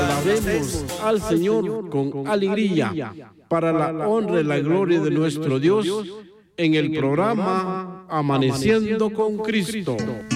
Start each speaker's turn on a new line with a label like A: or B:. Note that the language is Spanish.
A: alabemos al Señor con alegría, para la honra y la gloria de nuestro Dios, en el programa Amaneciendo con Cristo.